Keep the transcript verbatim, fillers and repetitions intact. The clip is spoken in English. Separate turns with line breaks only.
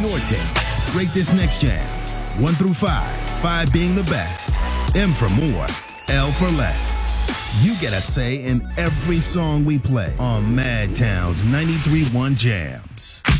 your take. Rate this next jam. One through five. Five being the best. M for more. L for less. You get a say in every song we play on Madtown's ninety-three point one Jams.